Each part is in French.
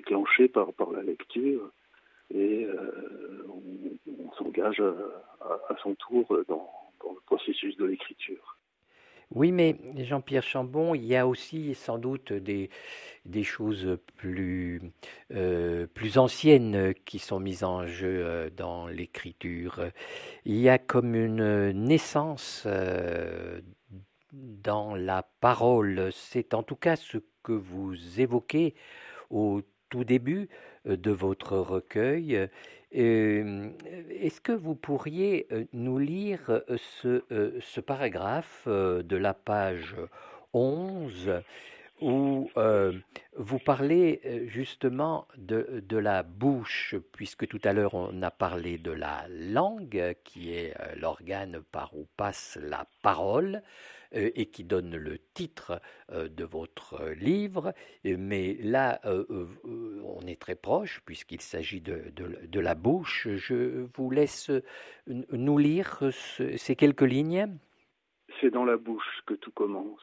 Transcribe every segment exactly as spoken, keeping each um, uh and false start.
déclenché par, par la lecture et euh, on, on s'engage à, à, à son tour dans, dans le processus de l'écriture. Oui, mais Jean-Pierre Chambon, il y a aussi sans doute des, des choses plus, euh, plus anciennes qui sont mises en jeu euh, dans l'écriture. Il y a comme une naissance euh, dans la parole. C'est en tout cas ce que vous évoquez au tout début euh, de votre recueil. Euh, Est-ce que vous pourriez euh, nous lire euh, ce, euh, ce paragraphe euh, de la page onze où euh, vous parlez euh, justement de, de la bouche, puisque tout à l'heure on a parlé de la langue, qui est euh, l'organe par où passe la parole, euh, et qui donne le titre euh, de votre livre. Mais là, euh, euh, on est très proche, puisqu'il s'agit de, de, de la bouche. Je vous laisse nous lire ce, ces quelques lignes. C'est dans la bouche que tout commence.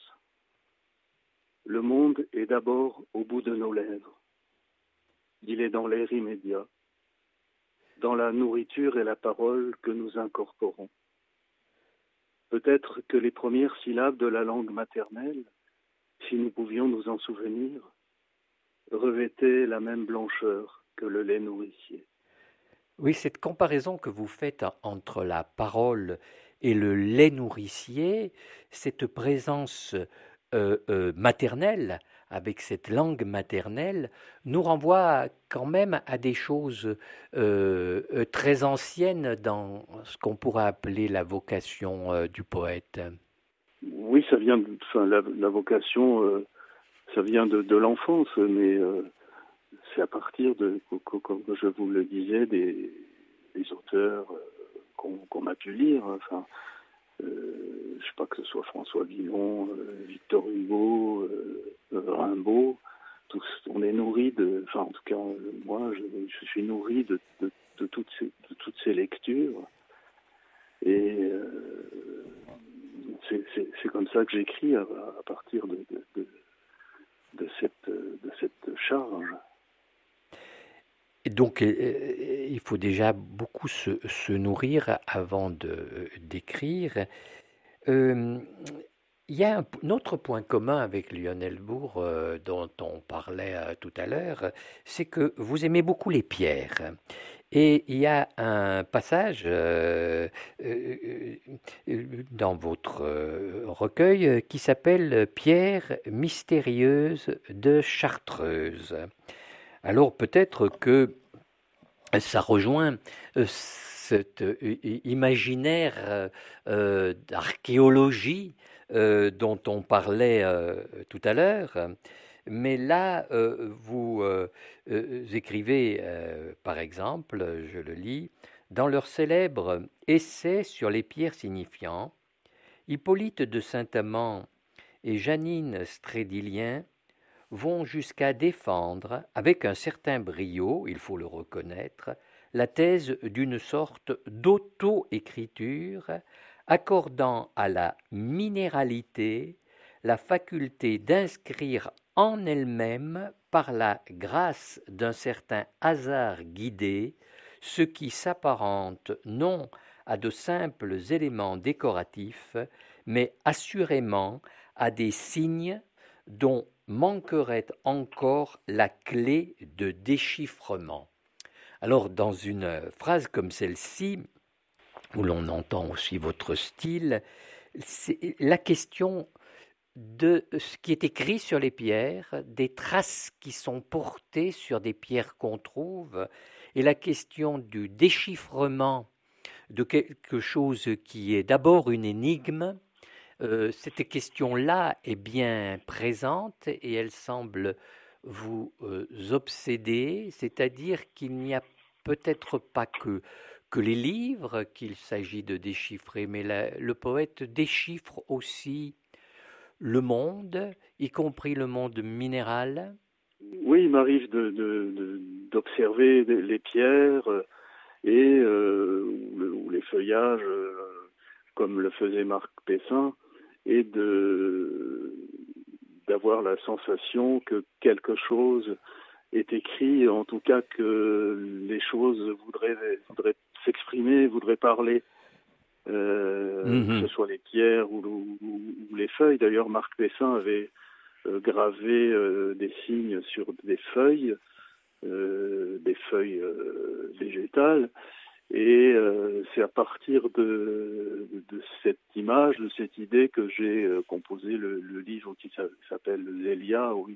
Le monde est d'abord au bout de nos lèvres. Il est dans l'air immédiat, dans la nourriture et la parole que nous incorporons. Peut-être que les premières syllabes de la langue maternelle, si nous pouvions nous en souvenir, revêtaient la même blancheur que le lait nourricier. Oui, cette comparaison que vous faites entre la parole et le lait nourricier, cette présence euh, euh, maternelle, avec cette langue maternelle, nous renvoie quand même à des choses euh, euh, très anciennes dans ce qu'on pourrait appeler la vocation euh, du poète. Oui, ça vient, de, enfin, la, la vocation, euh, ça vient de, de l'enfance, mais euh, c'est à partir de, comme je vous le disais, des, des auteurs euh, qu'on, qu'on a pu lire. Enfin, euh, je sais pas, que ce soit François Villon, euh, Victor Hugo, euh, Rimbaud. Tous, on est nourri de, enfin, en tout cas, moi, je, je suis nourri de, de, de, toutes ces, de toutes ces lectures. Et euh, c'est, c'est, c'est comme ça que j'écris à, à partir de, de, de, de, cette, de cette charge. Et donc, euh, il faut déjà beaucoup se, se nourrir avant de, d'écrire. Euh, il y a un, un autre point commun avec Lionel Bourg euh, dont on parlait euh, tout à l'heure, c'est que vous aimez beaucoup les pierres. Et il y a un passage euh, euh, euh, dans votre euh, recueil euh, qui s'appelle Pierre mystérieuse de Chartreuse. Alors peut-être que ça rejoint euh, cet euh, imaginaire euh, euh, d'archéologie euh, dont on parlait euh, tout à l'heure. Mais là, euh, vous euh, euh, écrivez, euh, par exemple, je le lis, dans leur célèbre essai sur les pierres signifiants, Hippolyte de Saint-Amand et Janine Strédilien vont jusqu'à défendre, avec un certain brio, il faut le reconnaître, la thèse d'une sorte d'auto-écriture accordant à la minéralité la faculté d'inscrire en elle-même, par la grâce d'un certain hasard guidé, ce qui s'apparente non à de simples éléments décoratifs, mais assurément à des signes dont manquerait encore la clé de déchiffrement. Alors, dans une phrase comme celle-ci, où l'on entend aussi votre style, c'est la question de ce qui est écrit sur les pierres, des traces qui sont portées sur des pierres qu'on trouve, et la question du déchiffrement de quelque chose qui est d'abord une énigme. Euh, cette question-là est bien présente et elle semble vous euh, obséder, c'est-à-dire qu'il n'y a peut-être pas que, que les livres qu'il s'agit de déchiffrer, mais la, le poète déchiffre aussi le monde, y compris le monde minéral. Oui, il m'arrive de, de, de, d'observer les pierres et euh, ou, le, ou les feuillages, euh, comme le faisait Marc Pessin, et de d'avoir la sensation que quelque chose est écrit, en tout cas que les choses voudraient, voudraient s'exprimer, voudraient parler, euh, mm-hmm. que ce soit les pierres ou, ou, ou les feuilles. D'ailleurs, Marc Pessin avait euh, gravé euh, des signes sur des feuilles, euh, des feuilles euh, végétales. Et euh, c'est à partir de, de cette image, de cette idée que j'ai euh, composé le, le livre qui s'appelle Zélia, oui,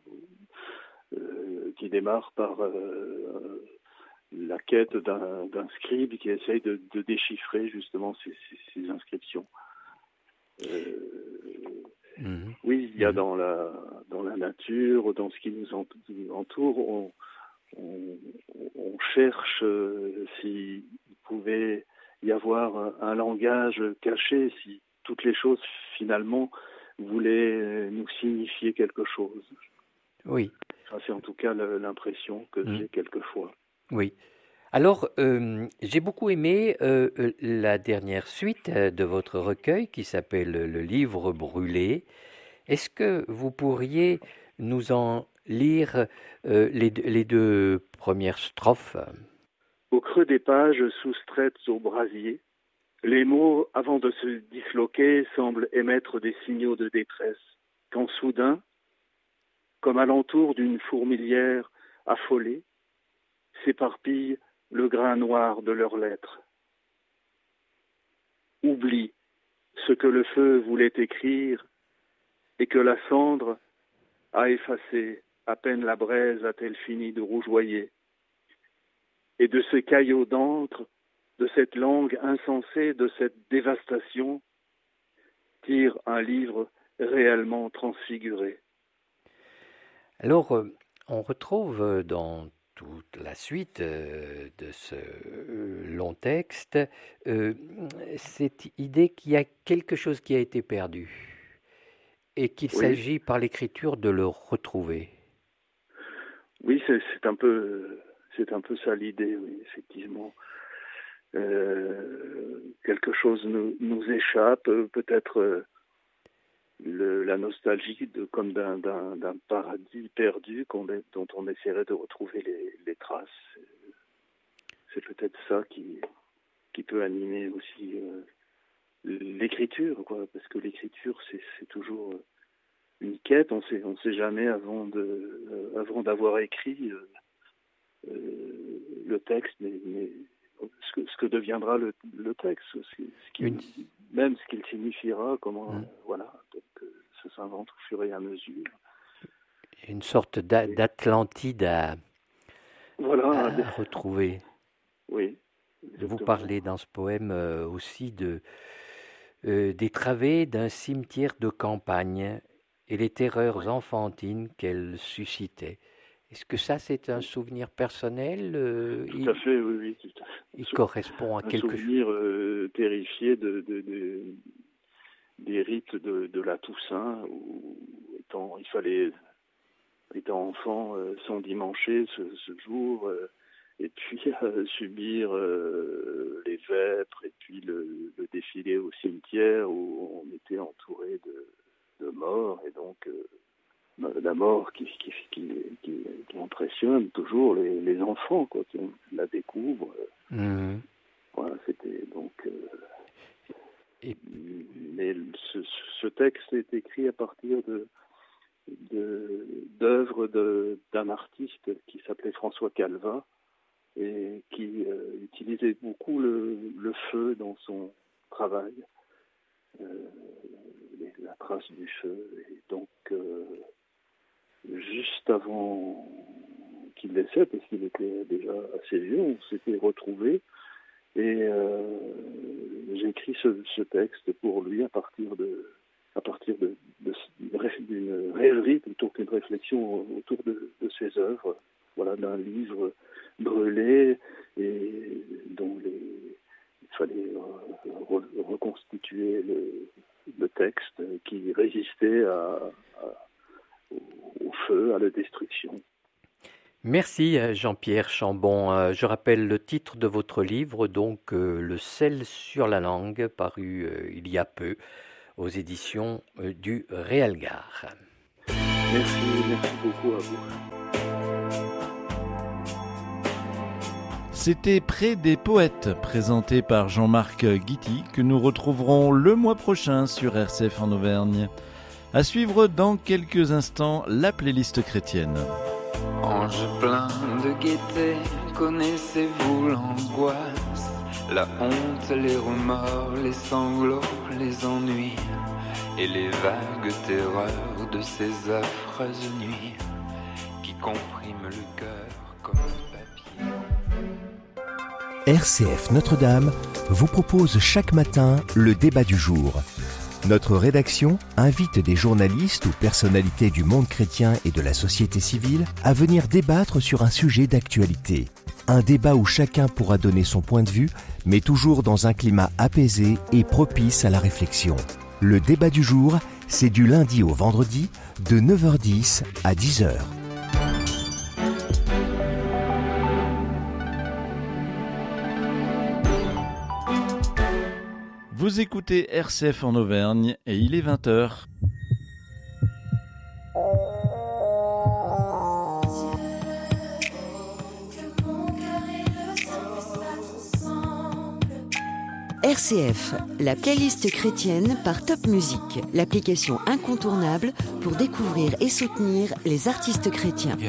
euh, qui démarre par euh, la quête d'un, d'un scribe qui essaye de, de déchiffrer justement ces, ces, ces inscriptions. Euh, mmh. Oui, il y a mmh. dans la dans la nature, dans ce qui nous entoure, on, on, on cherche euh, s'il pouvait y avoir un, un langage caché, si toutes les choses finalement voulaient nous signifier quelque chose. Oui. Ça, c'est en tout cas l'impression que mmh. j'ai quelquefois. Oui. Alors, euh, j'ai beaucoup aimé euh, la dernière suite de votre recueil qui s'appelle Le Livre brûlé. Est-ce que vous pourriez nous en lire euh, les, les deux premières strophes? Au creux des pages soustraites au brasier, les mots, avant de se disloquer, semblent émettre des signaux de détresse, quand soudain, comme alentour d'une fourmilière affolée, s'éparpille le grain noir de leurs lettres. Oublie ce que le feu voulait écrire et que la cendre a effacé, à peine la braise a-t-elle fini de rougeoyer. Et de ce caillot d'encre, de cette langue insensée, de cette dévastation, tire un livre réellement transfiguré. Alors, euh, on retrouve dans toute la suite euh, de ce euh, long texte euh, cette idée qu'il y a quelque chose qui a été perdu et qu'il oui. s'agit par l'écriture de le retrouver. Oui, c'est, c'est un peu, c'est un peu ça l'idée, oui, effectivement. Euh, quelque chose nous, nous échappe, peut-être euh, le, la nostalgie de, comme d'un, d'un, d'un paradis perdu qu'on est, dont on essaierait de retrouver les, les traces. C'est peut-être ça qui, qui peut animer aussi euh, l'écriture, quoi, parce que l'écriture, c'est, c'est toujours une quête. On sait, on sait jamais avant de, euh, avant d'avoir écrit euh, euh, le texte, mais, mais ce, que, ce que deviendra le, le texte, ce, ce qui, une... même ce qu'il signifiera, comment, mmh. euh, voilà. Donc, euh, ça s'invente au fur et à mesure. Une sorte d'a, d'Atlantide à, voilà, à, à retrouver. Oui. Exactement. Vous parlez dans ce poème euh, aussi de euh, des travées d'un cimetière de campagne et les terreurs enfantines qu'elle suscitait. Est-ce que ça, c'est un souvenir personnel euh, Tout il, à fait, oui, oui. Tout à fait. Il Sou- correspond à un quelque chose. Un souvenir euh, terrifié de, de, de, des rites de, de la Toussaint, où étant, il fallait, étant enfant, euh, s'endimancher ce, ce jour, euh, et puis euh, subir euh, les vêpres, et puis le, le défilé au cimetière où on était entouré de, de morts, et donc euh, la mort qui, qui, qui, qui, qui impressionne toujours les, les enfants, quoi, qui la découvrent. Mmh. Voilà, c'était donc. Euh, Et... Mais ce, ce texte est écrit à partir de, de d'œuvres de, d'un artiste qui s'appelait François Calvat et qui euh, utilisait beaucoup le, le feu dans son travail, euh, les, la trace du feu. Et donc. Euh, Juste avant qu'il décède, parce qu'il était déjà assez vieux, on s'était retrouvés et euh, j'ai écrit ce, ce texte pour lui à partir de, à partir de, de, d'une rêverie plutôt qu'une réflexion autour de, de ses œuvres, voilà, d'un livre brûlé et dont les, il fallait re, reconstituer le, le texte qui résistait à, à au feu, à la destruction. Merci Jean-Pierre Chambon. Je rappelle le titre de votre livre, donc euh, Le sel sur la langue, paru euh, il y a peu aux éditions euh, du Réalgard. Merci, merci beaucoup à vous. C'était Près des poètes, présenté par Jean-Marc Guity, que nous retrouverons le mois prochain sur R C F en Auvergne. À suivre dans quelques instants la playlist chrétienne. Ange plein de gaieté, connaissez-vous l'angoisse, la honte, les remords, les sanglots, les ennuis et les vagues terreurs de ces affreuses nuits qui compriment le cœur comme un papier. R C F Notre-Dame vous propose chaque matin le débat du jour. Notre rédaction invite des journalistes ou personnalités du monde chrétien et de la société civile à venir débattre sur un sujet d'actualité. Un débat où chacun pourra donner son point de vue, mais toujours dans un climat apaisé et propice à la réflexion. Le débat du jour, c'est du lundi au vendredi, de neuf heures dix à dix heures. Vous écoutez R C F en Auvergne et il est vingt heures. R C F, la playlist chrétienne par Top Music, l'application incontournable pour découvrir et soutenir les artistes chrétiens. Il y